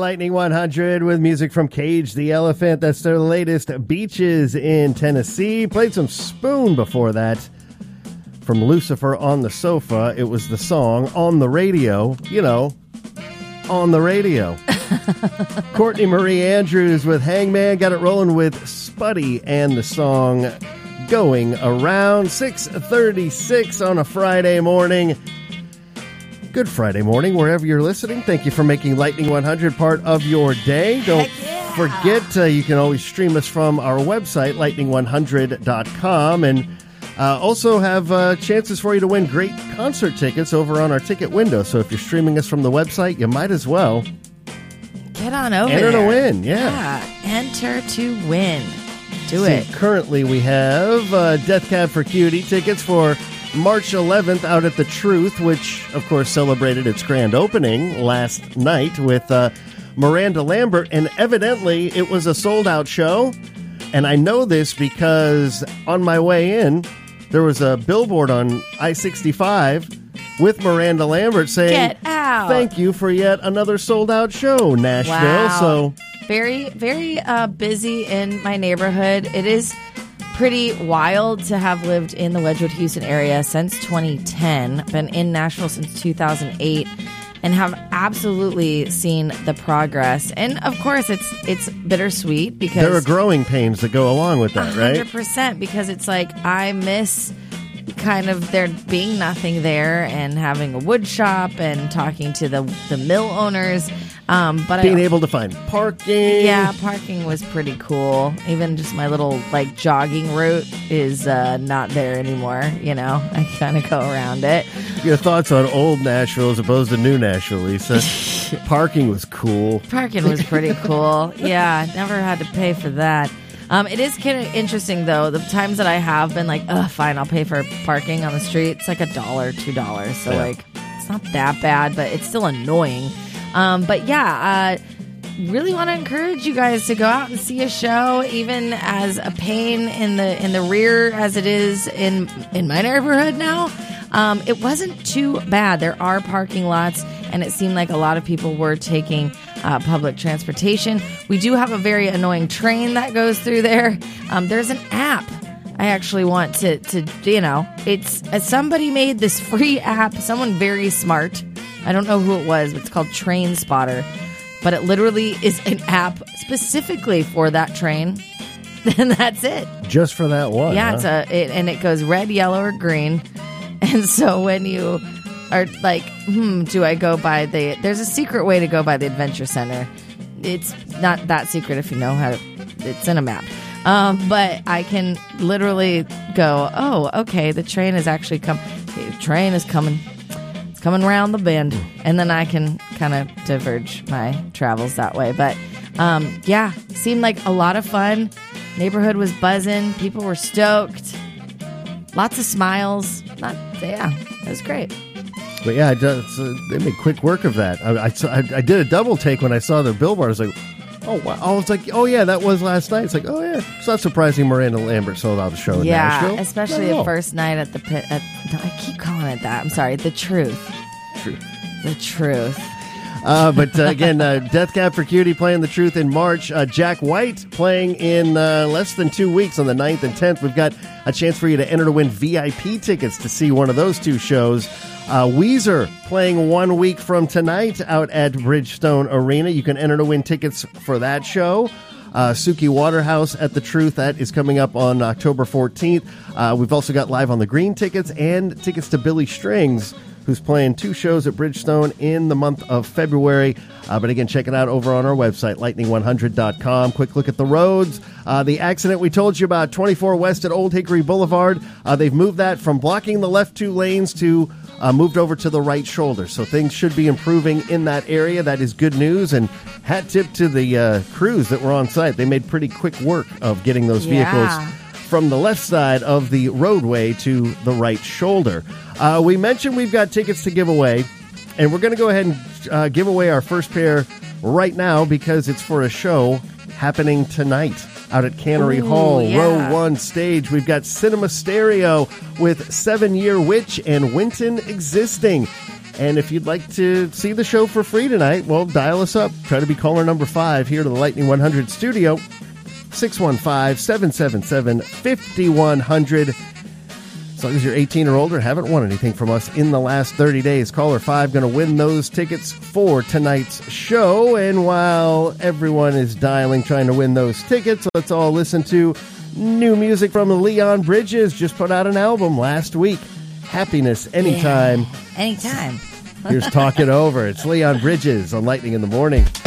Lightning 100 with music from Cage the Elephant. That's their latest, Beaches in Tennessee. Played some Spoon before that from Lucifer on the Sofa. It was the song On the Radio, you know, on the radio. Courtney Marie Andrews with Hangman got it rolling with Spuddy and the song Going Around. 6:36 on a Friday morning. Good Friday morning, wherever you're listening. Thank you for making Lightning 100 part of your day. Don't forget, you can always stream us from our website, lightning100.com, and also have chances for you to win great concert tickets over on our ticket window. So if you're streaming us from the website, you might as well get on over enter there. to win. Yeah, enter to win. Do it. Currently, we have Death Cab for Cutie tickets for March 11th out at The Truth, which, of course, celebrated its grand opening last night with Miranda Lambert, and evidently it was a sold-out show. And I know this because on my way in, there was a billboard on I-65 with Miranda Lambert saying, "Get out. Thank you for yet another sold-out show, Nashville." Wow. So very, very busy in my neighborhood. It is pretty wild to have lived in the Wedgwood, Houston area since 2010, been in Nashville since 2008, and have absolutely seen the progress. And of course, it's bittersweet because there are growing pains that go along with that, right? 100%, because it's like I miss kind of there being nothing there and having a wood shop and talking to the mill owners. But being able to find parking. Yeah, parking was pretty cool. Even just my little like jogging route is not there anymore. You know, I kind of go around it. Your thoughts on old Nashville as opposed to new Nashville, Lisa? Parking was cool. Parking was pretty cool. Yeah, never had to pay for that. It is kind of interesting, though. The times that I have been like, fine, I'll pay for parking on the street. It's like $1, $2. So, like, it's not that bad, but it's still annoying. But, yeah, really want to encourage you guys to go out and see a show, even as a pain in the rear as it is in my neighborhood now. It wasn't too bad. There are parking lots, and it seemed like a lot of people were taking public transportation. We do have a very annoying train that goes through there. There's an app. I actually want to it's somebody made this free app. Someone very smart. I don't know who it was, but it's called Train Spotter. But it literally is an app specifically for that train. And that's it. Just for that one. Yeah, huh? and it goes red, yellow, or green. And so when you are like, do I go by there's a secret way to go by the Adventure Center. It's not that secret if you know how to, it's in a map. But I can literally go, oh, okay, the train is actually the train is coming. It's coming around the bend. And then I can kind of diverge my travels that way. But yeah, seemed like a lot of fun. Neighborhood was buzzing. People were stoked. Lots of smiles. It was great. But yeah, they made quick work of that. I did a double take when I saw the billboard. I was like, oh, wow. I was like, oh, yeah, that was last night. It's like, oh, yeah. It's not surprising Miranda Lambert sold out the show in Nashville. Yeah, especially the first night at the pit. I keep calling it that. I'm sorry. The Truth. The Truth. But again, Death Cab for Cutie playing The Truth in March. Jack White playing in less than 2 weeks on the 9th and 10th. We've got a chance for you to enter to win VIP tickets to see one of those two shows. Weezer playing 1 week from tonight out at Bridgestone Arena. You can enter to win tickets for that show. Suki Waterhouse at The Truth. That is coming up on October 14th. We've also got Live on the Green tickets and tickets to Billy Strings, who's playing 2 shows at Bridgestone in the month of February. But again, check it out over on our website, lightning100.com. Quick look at the roads. The accident we told you about, 24 West at Old Hickory Boulevard. They've moved that from blocking the left 2 lanes to moved over to the right shoulder. So things should be improving in that area. That is good news. And hat tip to the crews that were on site. They made pretty quick work of getting those vehicles from the left side of the roadway to the right shoulder. We mentioned we've got tickets to give away, and we're going to go ahead and give away our first pair right now because it's for a show happening tonight out at Cannery Hall, Row 1 stage. We've got Cinema Stereo with 7 Year Witch and Winton Existing. And if you'd like to see the show for free tonight, well, dial us up. Try to be caller number 5 here to the Lightning 100 studio, 615-777-5100. As long as you're 18 or older, haven't won anything from us in the last 30 days, caller 5 going to win those tickets for tonight's show. And while everyone is dialing, trying to win those tickets, let's all listen to new music from Leon Bridges. Just put out an album last week. Happiness Anytime. Yeah, anytime. Here's Talk It Over. It's Leon Bridges on Lightning in the Morning.